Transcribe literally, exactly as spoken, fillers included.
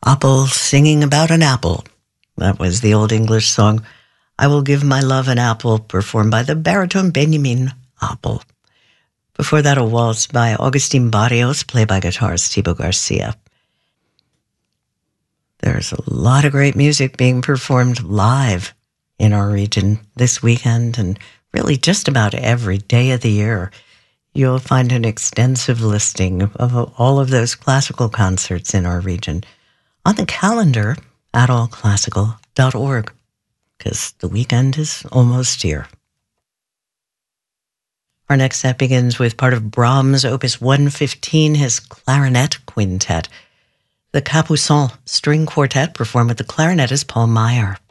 Apple singing about an apple. That was the Old English song, I Will Give My Love an Apple, performed by the baritone Benjamin Apple. Before that, a waltz by Agustin Barrios, played by guitarist Thibaut Garcia. There's a lot of great music being performed live in our region this weekend, and really just about every day of the year. You'll find an extensive listing of all of those classical concerts in our region on the calendar at all classical dot org, because the weekend is almost here. Our next set begins with part of Brahms' Opus one fifteen, his clarinet quintet. The Capuçon String Quartet performed with the clarinetist Paul Meyer.